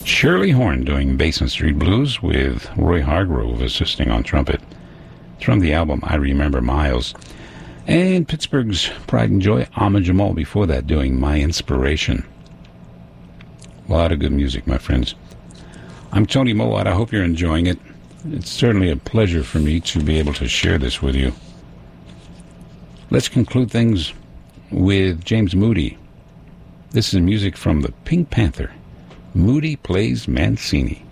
Shirley Horn doing Basin Street Blues with Roy Hargrove assisting on trumpet. It's from the album I Remember Miles. And Pittsburgh's Pride and Joy, Ahmad Jamal before that doing My Inspiration. A lot of good music, my friends. I'm Tony Mowat. I hope you're enjoying it. It's certainly a pleasure for me to be able to share this with you. Let's conclude things with James Moody. This is music from the Pink Panther. Moody plays Mancini.